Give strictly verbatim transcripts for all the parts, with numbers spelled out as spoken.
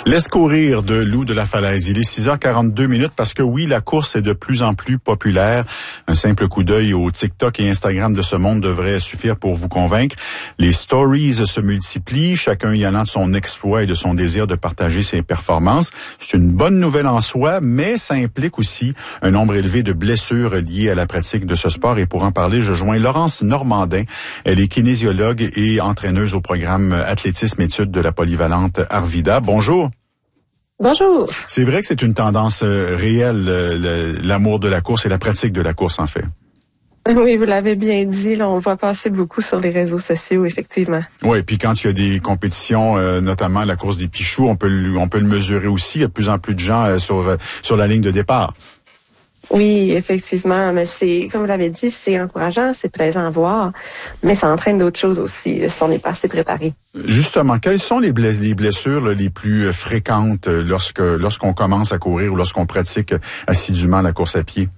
Laisse courir de Lou de la Falaise. Il est six heures quarante-deux minutes parce que oui, la course est de plus en plus populaire. Un simple coup d'œil au TikTok et Instagram de ce monde devrait suffire pour vous convaincre. Les stories se multiplient, chacun y allant de son exploit et de son désir de partager ses performances. C'est une bonne nouvelle en soi, mais ça implique aussi un nombre élevé de blessures liées à la pratique de ce sport. Et pour en parler, je joins Laurence Normandin. Elle est kinésiologue et entraîneuse au programme Athlétisme Études de la polyvalente Arvida. Bonjour. Bonjour. C'est vrai que c'est une tendance euh, réelle, euh, l'amour de la course et la pratique de la course, en fait. Oui, vous l'avez bien dit, là, on le voit passer beaucoup sur les réseaux sociaux, effectivement. Oui, puis quand il y a des compétitions, euh, notamment la course des Pichoux, on peut le, on peut le mesurer aussi. Il y a de plus en plus de gens euh, sur euh, sur la ligne de départ. Oui, effectivement, mais c'est, comme vous l'avez dit, c'est encourageant, c'est plaisant à voir, mais ça entraîne d'autres choses aussi, si on n'est pas assez préparé. Justement, quelles sont les blessures là, les plus fréquentes lorsque lorsqu'on commence à courir ou lorsqu'on pratique assidûment la course à pied?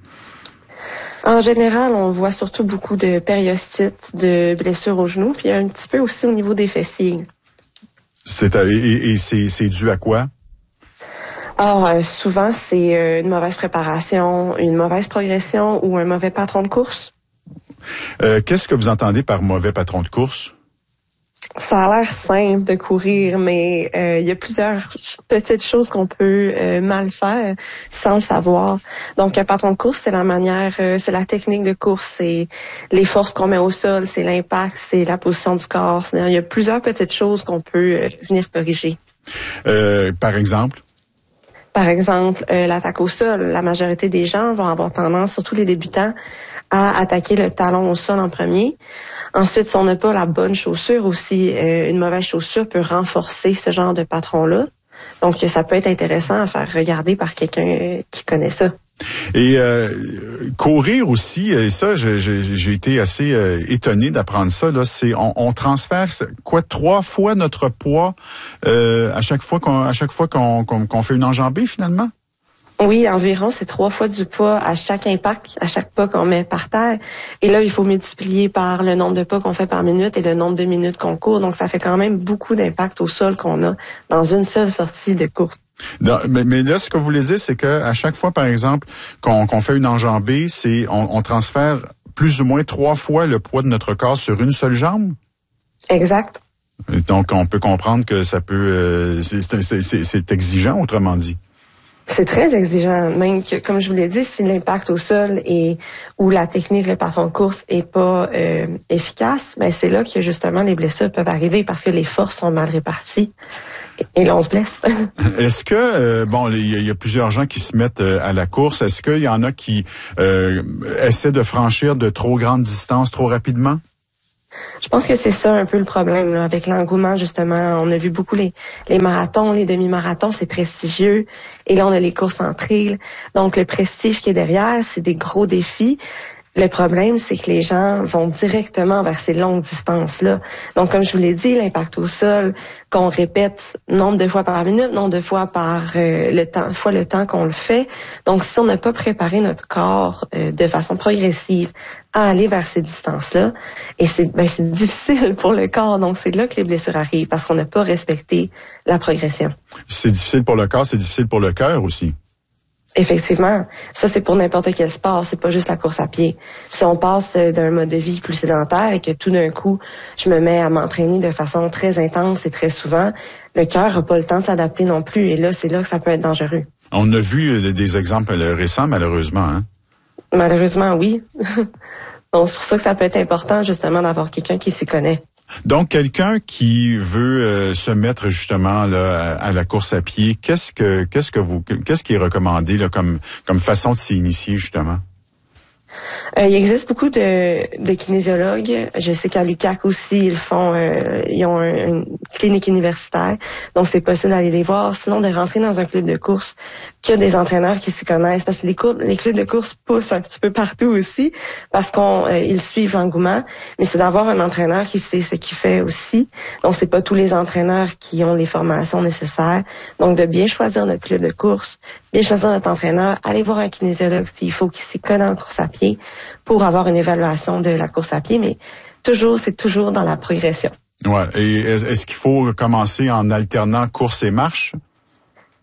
En général, on voit surtout beaucoup de périostites, de blessures aux genoux, puis un petit peu aussi au niveau des fessiers. C'est et, et c'est, c'est dû à quoi? Alors, euh, souvent, c'est euh, une mauvaise préparation, une mauvaise progression ou un mauvais patron de course. Euh, qu'est-ce que vous entendez par mauvais patron de course? Ça a l'air simple de courir, mais euh, il y a plusieurs petites choses qu'on peut euh, mal faire sans le savoir. Donc, un patron de course, c'est la manière, euh, c'est la technique de course, c'est les forces qu'on met au sol, c'est l'impact, c'est la position du corps. Il y a plusieurs petites choses qu'on peut euh, venir corriger. Euh, par exemple? Par exemple, euh, l'attaque au sol. La majorité des gens vont avoir tendance, surtout les débutants, à attaquer le talon au sol en premier. Ensuite, si on n'a pas la bonne chaussure aussi, euh, une mauvaise chaussure peut renforcer ce genre de patron-là. Donc, ça peut être intéressant à faire regarder par quelqu'un euh, qui connaît ça. Et euh, courir aussi, et ça, j'ai, j'ai, j'ai été assez euh, étonné d'apprendre ça. Là, c'est on, on transfère quoi trois fois notre poids euh, à chaque fois qu'on à chaque fois qu'on, qu'on, qu'on fait une enjambée finalement. Oui, environ, c'est trois fois du poids à chaque impact, à chaque pas qu'on met par terre. Et là, il faut multiplier par le nombre de pas qu'on fait par minute et le nombre de minutes qu'on court. Donc, ça fait quand même beaucoup d'impact au sol qu'on a dans une seule sortie de course. Non, mais, mais là, ce que vous voulez dire, c'est que à chaque fois, par exemple, qu'on, qu'on fait une enjambée, c'est on, on transfère plus ou moins trois fois le poids de notre corps sur une seule jambe? Exact. Donc, on peut comprendre que ça peut... Euh, c'est, c'est, c'est, c'est exigeant, autrement dit. C'est très exigeant, même que, comme je vous l'ai dit, si l'impact au sol et ou la technique, le patron de course est pas euh, efficace, ben c'est là que justement les blessures peuvent arriver parce que les forces sont mal réparties et là on se blesse. Est-ce que euh, bon, il y, y a plusieurs gens qui se mettent euh, à la course. Est-ce qu'il y en a qui euh, essaient de franchir de trop grandes distances trop rapidement? Je pense que c'est ça un peu le problème là, avec l'engouement justement. On a vu beaucoup les, les marathons, les demi-marathons, c'est prestigieux. Et là, on a les courses en trail. Donc, le prestige qui est derrière, c'est des gros défis. Le problème, c'est que les gens vont directement vers ces longues distances-là. Donc, comme je vous l'ai dit, l'impact au sol, qu'on répète nombre de fois par minute, nombre de fois par euh, le temps, fois le temps qu'on le fait. Donc, si on n'a pas préparé notre corps euh, de façon progressive à aller vers ces distances-là, et c'est ben, c'est difficile pour le corps. Donc, c'est là que les blessures arrivent parce qu'on n'a pas respecté la progression. C'est difficile pour le corps, c'est difficile pour le cœur aussi. Effectivement, ça c'est pour n'importe quel sport, c'est pas juste la course à pied. Si on passe d'un mode de vie plus sédentaire et que tout d'un coup, je me mets à m'entraîner de façon très intense et très souvent, le cœur n'a pas le temps de s'adapter non plus et là, c'est là que ça peut être dangereux. On a vu des exemples récents, malheureusement, hein? Malheureusement, oui. Donc, c'est pour ça que ça peut être important, justement, d'avoir quelqu'un qui s'y connaît. Donc, quelqu'un qui veut euh, se mettre justement là à, à la course à pied, qu'est-ce que qu'est-ce que vous qu'est-ce qui est recommandé là comme comme façon de s'y initier justement? Euh, il existe beaucoup de, de kinésiologues. Je sais qu'à l'U Q A C aussi, ils font, euh, ils ont un, une clinique universitaire. Donc, c'est possible d'aller les voir. Sinon, de rentrer dans un club de course qui a des entraîneurs qui s'y connaissent. Parce que les, cours, les clubs de course poussent un petit peu partout aussi parce qu'on euh, ils suivent l'engouement. Mais c'est d'avoir un entraîneur qui sait ce qu'il fait aussi. Donc, c'est pas tous les entraîneurs qui ont les formations nécessaires. Donc, de bien choisir notre club de course, bien choisir notre entraîneur, aller voir un kinésiologue s'il faut qu'il s'y connaisse en course à pied pour avoir une évaluation de la course à pied, mais toujours, c'est toujours dans la progression. Ouais. Et est-ce qu'il faut commencer en alternant course et marche?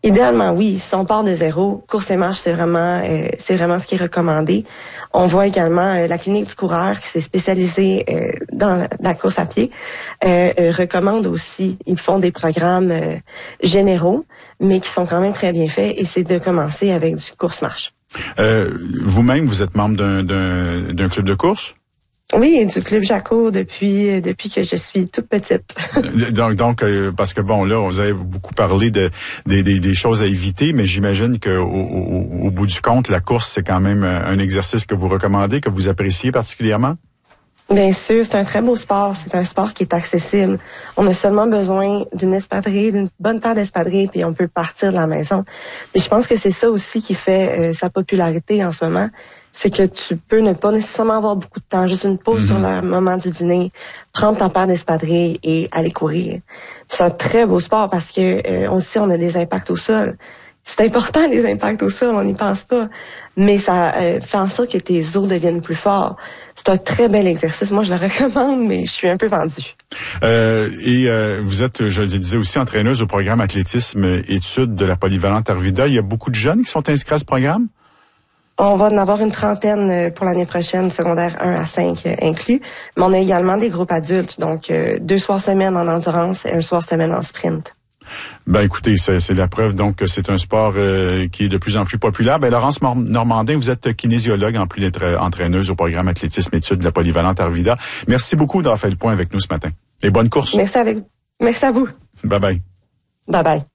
Idéalement, oui. Si on part de zéro, course et marche, c'est vraiment, euh, c'est vraiment ce qui est recommandé. On voit également euh, la clinique du coureur qui s'est spécialisée euh, dans la, la course à pied euh, euh, recommande aussi. Ils font des programmes euh, généraux, mais qui sont quand même très bien faits. Et c'est de commencer avec du course-marche. Euh, vous-même, vous êtes membre d'un, d'un, d'un club de course? Oui, du Club Jaco depuis depuis que je suis toute petite. donc, donc euh, parce que bon, là, vous avez beaucoup parlé de des, des, des choses à éviter, mais j'imagine que au, au, au bout du compte, la course, c'est quand même un exercice que vous recommandez, que vous appréciez particulièrement? Bien sûr, c'est un très beau sport. C'est un sport qui est accessible. On a seulement besoin d'une espadrille, d'une bonne paire d'espadrilles, puis on peut partir de la maison. Mais je pense que c'est ça aussi qui fait euh, sa popularité en ce moment. C'est que tu peux ne pas nécessairement avoir beaucoup de temps, juste une pause mm-hmm. sur le moment du dîner, prendre ton paire d'espadrilles et aller courir. Puis c'est un très beau sport parce que euh, aussi on a des impacts au sol. C'est important, les impacts au sol, on n'y pense pas. Mais ça euh, fait en sorte que tes os deviennent plus forts. C'est un très bel exercice. Moi, je le recommande, mais je suis un peu vendue. Euh, et euh, vous êtes, je le disais aussi, entraîneuse au programme athlétisme études de la polyvalente Arvida. Il y a beaucoup de jeunes qui sont inscrits à ce programme? On va en avoir une trentaine pour l'année prochaine, secondaire un à cinq inclus. Mais on a également des groupes adultes, donc euh, deux soirs semaine en endurance et un soir semaine en sprint. Ben écoutez, c'est, c'est la preuve donc que c'est un sport euh, qui est de plus en plus populaire. Ben Laurence Normandin, vous êtes kinésiologue en plus d'être entraîneuse au programme athlétisme études de la polyvalente Arvida. Merci beaucoup d'avoir fait le point avec nous ce matin. Et bonne course. Merci avec, merci à vous. Bye bye. Bye bye.